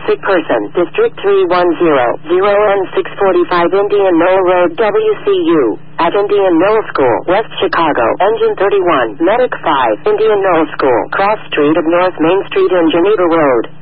sick person. District 310, 0N645 Indian Knoll Road, WCU. At Indian Knoll School, West Chicago. Engine 31, Medic 5, Indian Knoll School. Cross Street of North Main Street and Geneva Road.